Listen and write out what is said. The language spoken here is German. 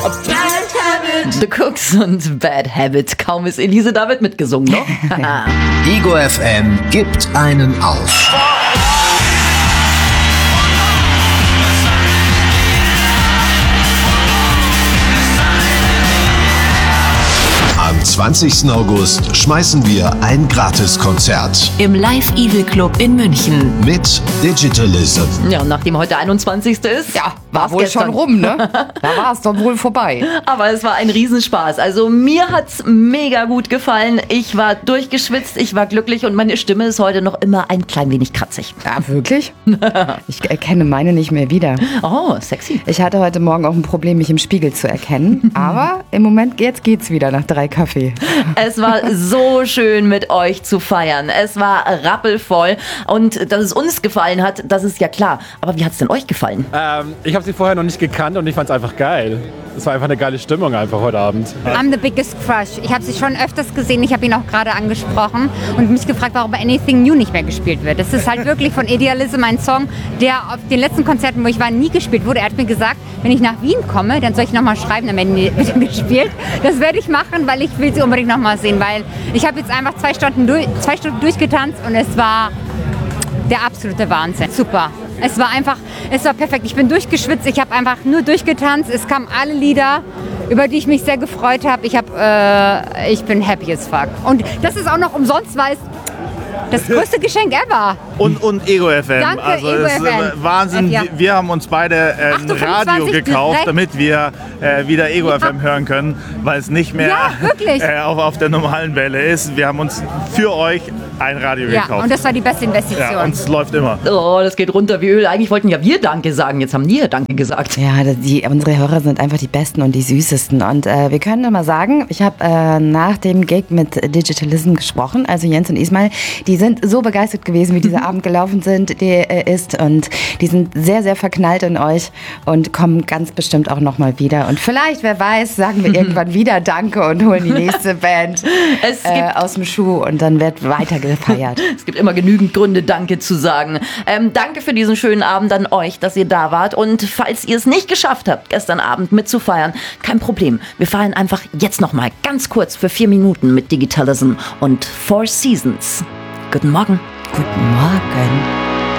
The Cooks und Bad Habit. Kaum ist Elise David mitgesungen, noch? Ego FM gibt einen auf. Am 20. August schmeißen wir ein Gratiskonzert im Live Evil Club in München mit Digitalism. Ja, und nachdem heute 21. ist, Ja, war war's wohl gestern. schon rum, ne? Da war es doch wohl vorbei. Aber es war ein Riesenspaß. Also mir hat's mega gut gefallen. Ich war durchgeschwitzt, ich war glücklich und meine Stimme ist heute noch immer ein klein wenig kratzig. Ja, wirklich? Ich erkenne meine nicht mehr wieder. Oh, sexy. Ich hatte heute Morgen auch ein Problem, mich im Spiegel zu erkennen. Aber im Moment, jetzt geht's wieder nach 3 Kaffee. Es war so schön, mit euch zu feiern. Es war rappelvoll. Und dass es uns gefallen hat, das ist ja klar. Aber wie hat's denn euch gefallen? Ich habe sie vorher noch nicht gekannt und ich fand es einfach geil. Es war einfach eine geile Stimmung einfach heute Abend. I'm the biggest crush. Ich habe sie schon öfters gesehen, ich habe ihn auch gerade angesprochen und mich gefragt, warum Anything New nicht mehr gespielt wird. Das ist halt wirklich von Idealism ein Song, der auf den letzten Konzerten, wo ich war, nie gespielt wurde. Er hat mir gesagt, wenn ich nach Wien komme, dann soll ich nochmal schreiben, dann werden die bitte gespielt. Das werde ich machen, weil ich will sie unbedingt nochmal sehen, weil ich habe jetzt einfach 2 Stunden durchgetanzt und es war der absolute Wahnsinn. Super. Es war perfekt. Ich bin durchgeschwitzt, ich habe einfach nur durchgetanzt. Es kamen alle Lieder, über die ich mich sehr gefreut habe. Ich bin happy as fuck. Und dass es auch noch umsonst war, ist das größte Geschenk ever. Und Ego FM. Danke, also Ego es ist FM. Wahnsinn. Ja. Wir haben uns beide ein 8:25 Radio gekauft, direkt. damit wir wieder Ego FM hören können, weil es nicht mehr Ja, wirklich. auf der normalen Welle ist. Wir haben uns für euch ein Radio Ja, gekauft. und das war die beste Investition. Ja, und es läuft immer. Oh, das geht runter wie Öl. Eigentlich wollten ja wir Danke sagen. Jetzt haben die ja Danke gesagt. Ja, unsere Hörer sind einfach die Besten und die Süßesten. Und wir können nur mal sagen, ich habe nach dem Gig mit Digitalism gesprochen, also Jens und Ismail, die sind so begeistert gewesen, wie dieser Abend gelaufen ist. Und die sind sehr, sehr verknallt in euch und kommen ganz bestimmt auch nochmal wieder. Und vielleicht, wer weiß, sagen wir irgendwann wieder Danke und holen die nächste Band aus dem Schuh und dann wird weiter gefeiert. Es gibt immer genügend Gründe, Danke zu sagen. Danke für diesen schönen Abend an euch, dass ihr da wart. Und falls ihr es nicht geschafft habt, gestern Abend mitzufeiern, kein Problem. Wir feiern einfach jetzt nochmal ganz kurz für 4 Minuten mit Digitalism und Four Seasons. Guten Morgen. Guten Morgen.